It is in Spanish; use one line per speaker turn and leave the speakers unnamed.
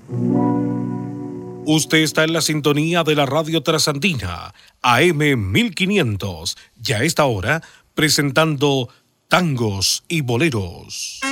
Usted está en la sintonía de la Radio Trasandina, AM 1500, ya a esta hora presentando tangos y boleros.